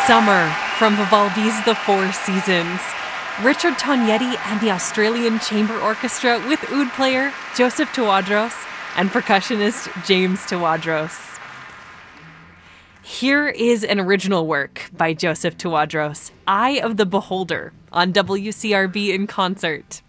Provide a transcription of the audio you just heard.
Summer from Vivaldi's The Four Seasons. Richard Tognetti and the Australian Chamber Orchestra with oud player Joseph Tawadros and percussionist James Tawadros. Here is an original work by Joseph Tawadros, Eye of the Beholder, on WCRB in Concert.